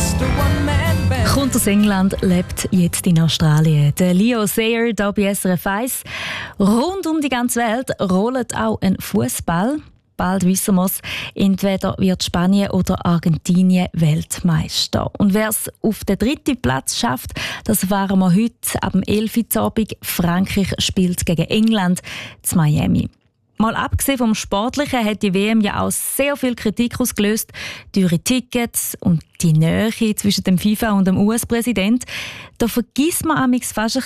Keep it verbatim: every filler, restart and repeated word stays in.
Kommt aus England, lebt jetzt in Australien. Der Leo Sayer hier bei S R F eins. Rund um die ganze Welt rollt auch ein Fußball. Bald wissen wir es, entweder wird Spanien oder Argentinien Weltmeister. Und wer es auf den dritten Platz schafft, das erfahren wir heute ab dem elf Uhr Abend. Frankreich spielt gegen England zu Miami. Mal abgesehen vom Sportlichen hat die W M ja auch sehr viel Kritik ausgelöst. Teure Tickets und die Nähe zwischen dem FIFA und dem U S-Präsident. Da vergisst man amigs fast ein